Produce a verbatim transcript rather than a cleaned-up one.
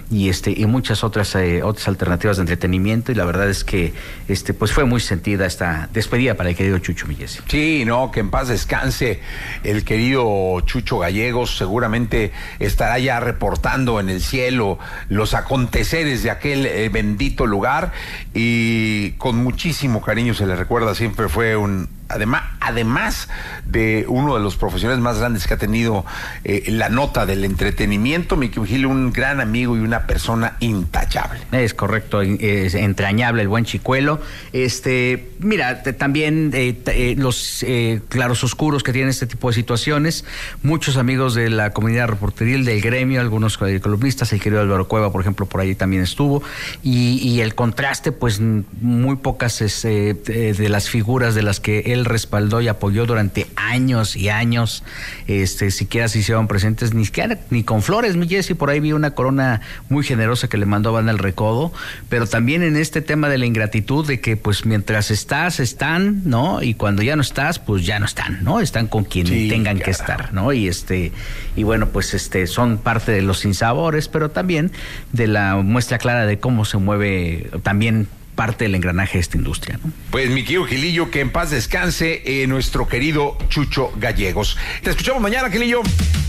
y este y muchas otras eh, otras alternativas de entretenimiento, y la verdad es que este pues fue muy sentida esta despedida para el querido Chucho Millesi. Sí, no, que en paz descanse el querido Chucho Gallegos. Seguramente estará ya reportando en el cielo los aconteceres de aquel eh, bendito lugar, y con muchísimo cariño se le recuerda. Siempre fue un Además, además de uno de los profesionales más grandes que ha tenido eh, la nota del entretenimiento, Miki Vigil, un gran amigo y una persona intachable. Es correcto, es entrañable el buen Chicuelo. Este, mira, te, también eh, te, eh, los eh, clarososcuros que tienen este tipo de situaciones. Muchos amigos de la comunidad reporteril, del gremio, algunos columnistas, el querido Álvaro Cueva, por ejemplo, por ahí también estuvo. Y, y el contraste, pues muy pocas es, eh, de las figuras de las que él respaldó y apoyó durante años y años, este, siquiera se hicieron presentes, ni siquiera, ni con flores, mi Jessy. Por ahí vi una corona muy generosa que le mandó a Banda El Recodo, pero también en este tema de la ingratitud, de que pues mientras estás, están, ¿no? Y cuando ya no estás, pues ya no están, ¿no? Están con quien sí, tengan que estar, ¿no? Y este, y bueno, pues este, son parte de los sinsabores, pero también de la muestra clara de cómo se mueve también parte del engranaje de esta industria, ¿no? Pues mi querido Gilillo, que en paz descanse eh, nuestro querido Chucho Gallegos. Te escuchamos mañana, Gilillo.